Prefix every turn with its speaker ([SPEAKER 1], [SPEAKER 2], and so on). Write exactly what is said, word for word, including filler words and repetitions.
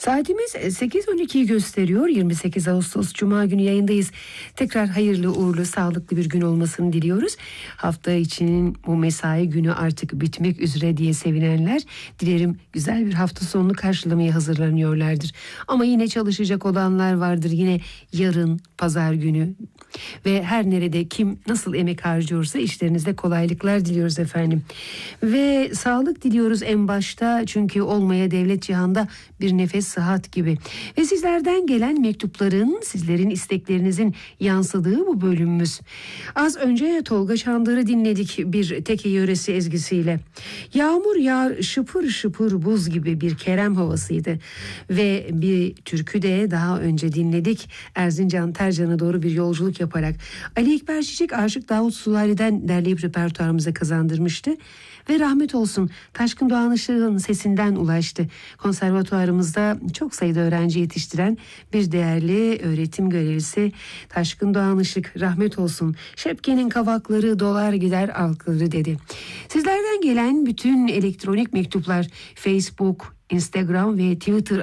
[SPEAKER 1] Saatimiz sekiz on ikiyi gösteriyor. yirmi sekiz Ağustos Cuma günü yayındayız. Tekrar hayırlı, uğurlu, sağlıklı bir gün olmasını diliyoruz. Hafta içinin bu mesai günü artık bitmek üzere diye sevinenler, dilerim güzel bir hafta sonunu karşılamaya hazırlanıyorlardır. Ama yine çalışacak olanlar vardır. Yine yarın pazar günü ve her nerede kim nasıl emek harcıyorsa işlerinizde kolaylıklar diliyoruz efendim. Ve sağlık diliyoruz en başta, çünkü olmaya devlet cihanda bir nefes sıhhat gibi. Ve sizlerden gelen mektupların, sizlerin isteklerinizin yansıdığı bu bölümümüz. Az önce Tolga Çandır'ı dinledik bir Teke yöresi ezgisiyle. Yağmur yağar şıpır şıpır buz gibi bir Kerem havasıydı. Ve bir türkü de daha önce dinledik. Erzincan Tercan'a doğru bir yolculuk yaparak Ali Ekber Çiçek Aşık Davut Sulari'den derleyip repertuarımıza kazandırmıştı. Ve rahmet olsun Taşkın Doğan Işık'ın sesinden ulaştı. Konservatuarımızda çok sayıda öğrenci yetiştiren bir değerli öğretim görevlisi Taşkın Doğan Işık, rahmet olsun. Şepke'nin kavakları dolar gider alkları dedi. Sizlerden gelen bütün elektronik mektuplar Facebook, Instagram ve Twitter